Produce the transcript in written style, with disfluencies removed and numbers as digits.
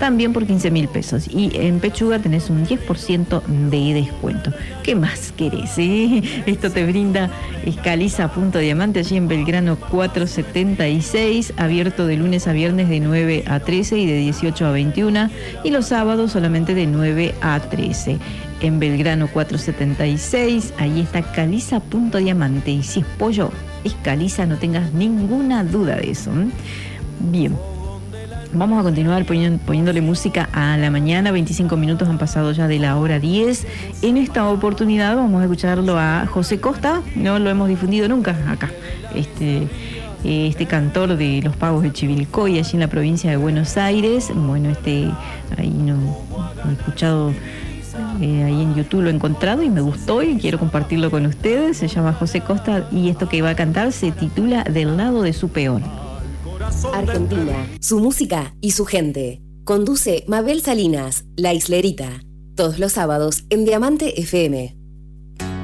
también por 15.000 pesos. Y en pechuga tenés un 10% de descuento. ¿Qué más querés? Esto te brinda Escaliza Punto Diamante, allí en Belgrano 476, abierto de lunes a viernes de 9 a 13 y de 18 a 21, y los sábados solamente de 9 a 13. En Belgrano 476, ahí está Caliza Punto Diamante, y si es pollo, es Caliza, no tengas ninguna duda de eso. Bien. Vamos a continuar poniéndole música a la mañana. 25 minutos han pasado ya de la hora 10. En esta oportunidad vamos a escucharlo a José Costa. No lo hemos difundido nunca acá. Este cantor de Los Pagos de Chivilcoy, allí en la provincia de Buenos Aires. Bueno, ahí no he escuchado, ahí en YouTube lo he encontrado y me gustó y quiero compartirlo con ustedes. Se llama José Costa y esto que va a cantar se titula Del lado de su peón. Argentina, su música y su gente. Conduce Mabel Salinas, La Islerita. Todos los sábados en Diamante FM.